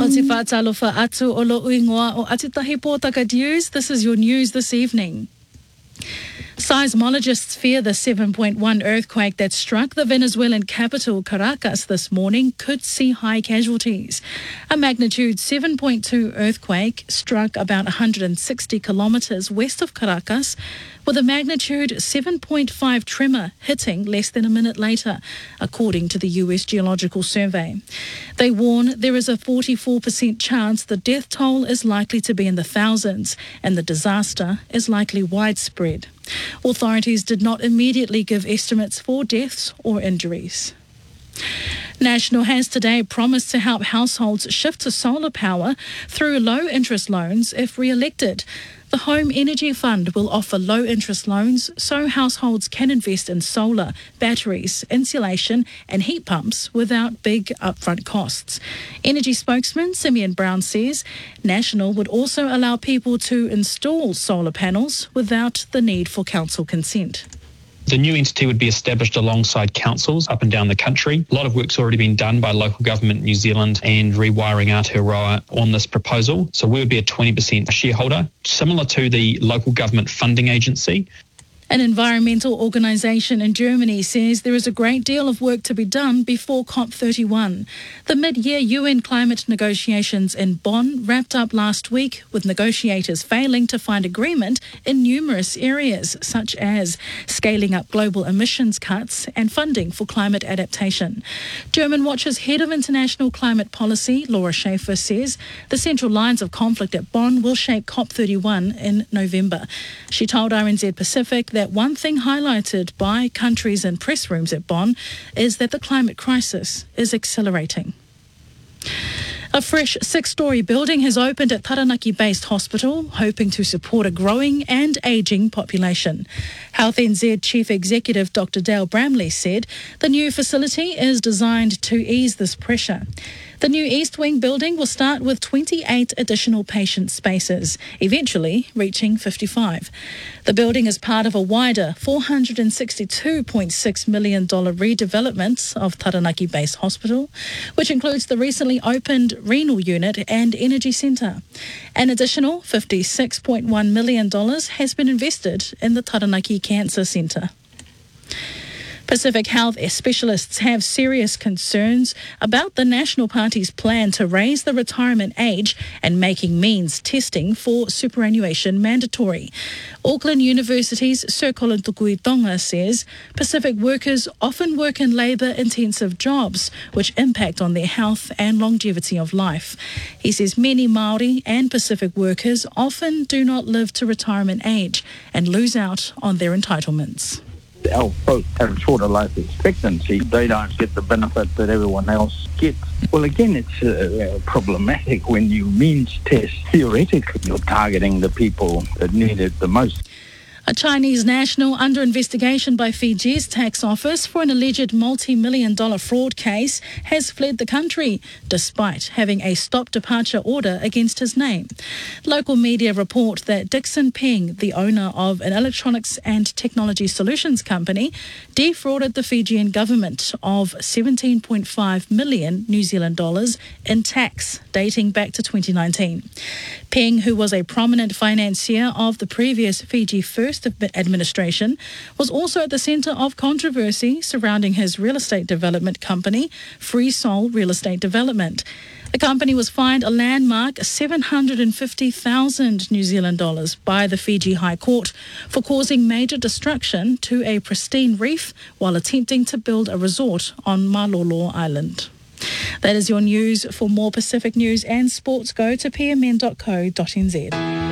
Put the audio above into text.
te whaatalofa atu o lo uingoa o Atitahi Pōtaka News. This is your news this evening. Seismologists fear the 7.1 earthquake that struck the Venezuelan capital Caracas this morning could see high casualties. A magnitude 7.2 earthquake struck about 160 kilometres west of Caracas, with a magnitude 7.5 tremor hitting less than a minute later, according to the US Geological Survey. They warn there is a 44% chance the death toll is likely to be in the thousands and the disaster is likely widespread. Authorities did not immediately give estimates for deaths or injuries. National has today promised to help households shift to solar power through low-interest loans if re-elected. The Home Energy Fund will offer low-interest loans so households can invest in solar, batteries, insulation and heat pumps without big upfront costs. Energy spokesman Simeon Brown says National would also allow people to install solar panels without the need for council consent. The new entity would be established alongside councils up and down the country. A lot of work's already been done by local government New Zealand and Rewiring Aotearoa on this proposal. So we would be a 20% shareholder, similar to the local government funding agency. An environmental organisation in Germany says there is a great deal of work to be done before COP31. The mid-year UN climate negotiations in Bonn wrapped up last week, with negotiators failing to find agreement in numerous areas, such as scaling up global emissions cuts and funding for climate adaptation. German Watch's head of international climate policy, Laura Schaefer, says the central lines of conflict at Bonn will shape COP31 in November. She told RNZ Pacific that one thing highlighted by countries and press rooms at Bonn is that the climate crisis is accelerating. A fresh 6-storey building has opened at Taranaki-based hospital, hoping to support a growing and ageing population. Health NZ Chief Executive Dr Dale Bramley said the new facility is designed to ease this pressure. The new East Wing building will start with 28 additional patient spaces, eventually reaching 55. The building is part of a wider $462.6 million redevelopment of Taranaki-based hospital, which includes the recently opened renal unit and energy centre. An additional $56.1 million has been invested in the Taranaki Cancer Centre. Pacific Health specialists have serious concerns about the National Party's plan to raise the retirement age and making means testing for superannuation mandatory. Auckland University's Sir Colin Tukuitonga says Pacific workers often work in labour-intensive jobs, which impact on their health and longevity of life. He says many Māori and Pacific workers often do not live to retirement age and lose out on their entitlements. Our folks have shorter life expectancy. They don't get the benefit that everyone else gets. Well, again, it's problematic when you means test. Theoretically, you're targeting the people that need it the most. A Chinese national under investigation by Fiji's tax office for an alleged multi-million-dollar fraud case has fled the country, despite having a stop departure order against his name. Local media report that Dixon Peng, the owner of an electronics and technology solutions company, defrauded the Fijian government of 17.5 million New Zealand dollars in tax dating back to 2019. Peng, who was a prominent financier of the previous Fiji First administration, was also at the centre of controversy surrounding his real estate development company, Free Soul Real Estate Development. The company was fined a landmark 750,000 New Zealand dollars by the Fiji High Court for causing major destruction to a pristine reef while attempting to build a resort on Malolo Island. That is your news. For more Pacific news and sports, go to pmn.co.nz.